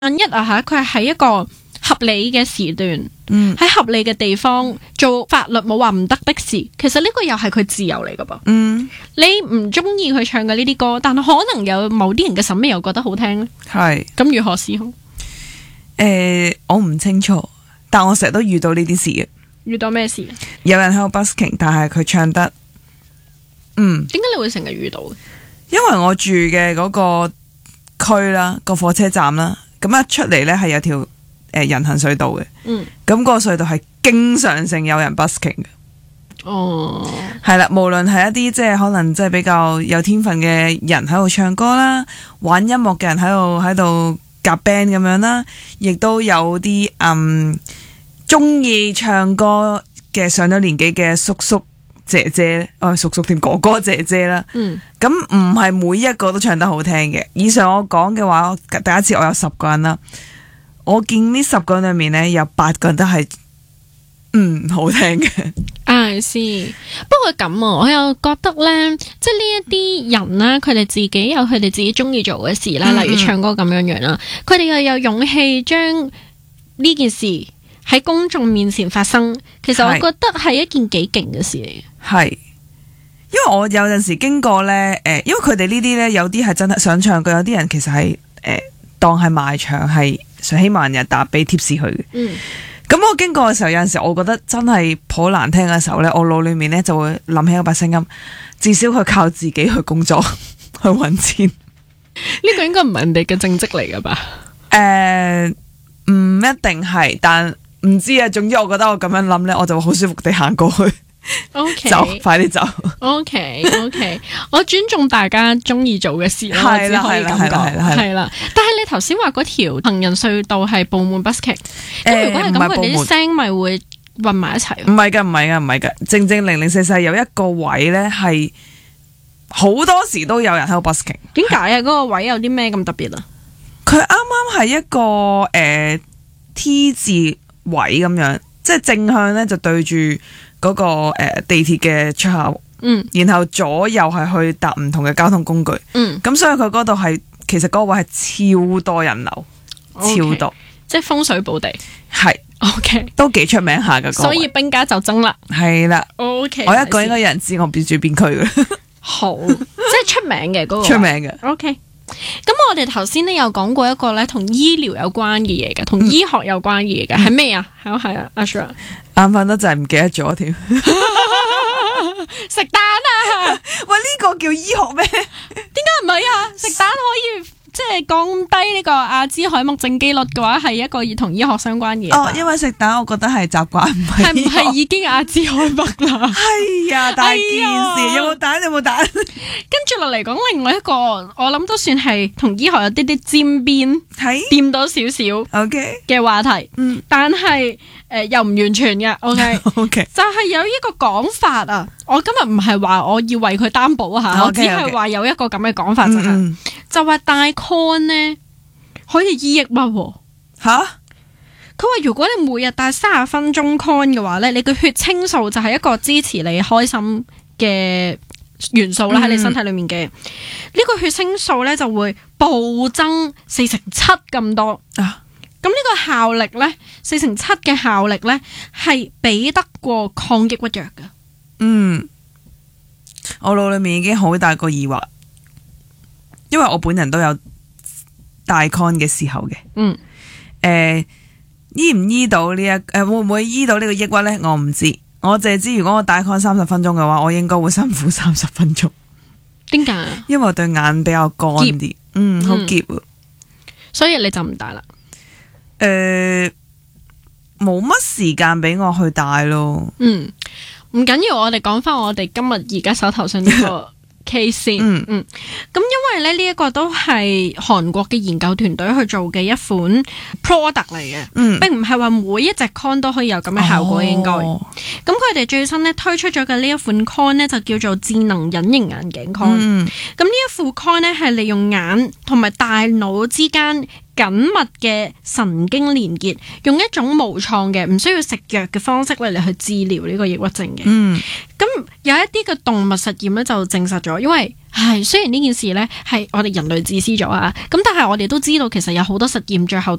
萬一啊吓，佢係喺一個合理嘅時段，喺合理嘅地方做法律冇話唔得的事，其實呢個又係佢自由嚟噶噃。你唔中意佢唱嘅呢啲歌，但係可能有某啲人嘅審美又覺得好聽咧。係咁如何是好？ 我唔清楚，但我成日都遇到呢啲事嘅。 遇到咩事？ 有人喺度 busking， 但係佢唱得，點解你會成日遇到？ 因為我住嘅嗰個區啦，個火車站啦，咁一出嚟呢係有條人行隧道嘅，咁個隧道係經常性有人 busking 嘅。係啦，無論係一啲即係可能即係比較有天分嘅人喺度唱歌啦，玩音樂嘅人喺度夾 band 咁樣啦，亦都有啲中意唱歌嘅上咗年紀嘅叔叔姐姐，叔叔添哥哥姐姐啦。咁唔係每一個都唱得好聽嘅。以上我講嘅話，第一次我有10個人啦，我見呢10個人裏面呢，有8個人都係好聽嘅。 是，不過咁我又覺得呢，即係呢一啲人啦，佢哋自己有佢哋自己中意做嘅事啦，例如唱歌咁樣樣啦，佢哋又有勇氣將呢件事喺公眾面前發生，其實我覺得係一件幾勁嘅事嚟嘅。係， 因為我有陣時經過呢，因為佢哋呢啲呢，有啲係真係想唱歌，有啲人其實係當係賣場，係希望人打俾貼士佢嘅。咁我經過嘅時候，有陣時我覺得真係頗難聽嘅時候呢，我腦裏面呢就會諗起一把聲音，至少佢靠自己去工作去搵錢。 呢個應該唔係人哋嘅正職嚟噶吧？ 唔一定係，但唔知啊。總之我覺得我咁樣諗呢，我就會好舒服地行過去。走，快啲走。 OK， 我尊重大家中意做嘅事啦，我只可以咁講。係啦，但係你頭先話嗰條行人隧道係布滿 busking，咁如果係咁，佢哋啲聲咪會混埋一齊？ 唔係噶，正零零細細有一個位咧，係好多時都有人喺度 busking。 點解啊？嗰個位有啲咩咁特別啊？ 佢啱啱係一個T 字位咁樣，即係正向咧就對住嗰個地鐵嘅出口，然後左右係去搭唔同嘅交通工具，咁所以佢嗰度係其實嗰個位係超多人流，超多， 即係風水寶地， 係 OK， 都幾出名下㗎， 所以兵家就爭啦， 係啦 OK， 我一個應該有人知我住邊區嘅， 好，即係出名嘅嗰個， 出名嘅 OK。咁我哋頭先咧有講過一個咧同醫療有關嘅嘢嘅，同醫學有關嘅嘢嘅，係咩啊？係啊，阿 Sir， 眼瞓得就係唔記得咗添， 食蛋啊！ 喂，呢個叫醫學咩？ 點解唔係啊？食蛋可以即係降低呢個阿茲海默症機率嘅話，係一個同醫學相關嘅。 因為食蛋，我覺得係習慣， 係唔係已經阿茲海默啦？ 係啊，大件事，有冇蛋？有冇蛋？ 跟住落嚟講另外一個，我諗都算係同醫學有啲啲沾邊，掂到少少嘅話題。但係又唔完全嘅。OK， 就係有一個講法啊！我今日唔係話我要為佢擔保吓，我只係話有一個咁嘅講法就話大 con 呢可以醫抑鬱吓。佢話如果你每日帶30分鐘 con 嘅話咧，你嘅血清素就係一個支持你開心嘅元素啦，喺你身體裏面嘅呢個血清素咧就會暴增4成7咁多啊！咁呢個效力咧4成7嘅效力咧係比得過抗抑鬱藥㗎。 我腦裏面已經好大個疑惑，因為我本人都有大 con 嘅時候嘅。醫唔醫到呢會唔會醫到呢個抑鬱咧？我唔知，我淨係知如果我大 con 30分鐘嘅話，我應該會辛苦30分鐘。 點解？ 因為我對眼比較乾啲，好澀，所以你就唔戴啦。 冇乜時間俾我去戴咯。 唔緊要，我哋講翻我哋今日而家手頭上呢個 case 先。咁因為咧呢一個都係韓國嘅研究團隊去做嘅一款 product 嚟嘅，並唔係話每一隻 con 都可以有咁嘅效果。應該咁佢哋最新咧推出咗嘅呢一款 con 咧就叫做智能隱形眼鏡 con。咁呢一副 con 咧係利用眼同埋大腦之間緊密嘅神經連結，用一種無創嘅唔需要食藥嘅方式嚟去治療呢個抑鬱症嘅。咁有一啲嘅動物實驗咧就證實咗，因為雖然呢件事咧係我哋人類自私咗啊，咁但係我哋都知道其實有好多實驗最後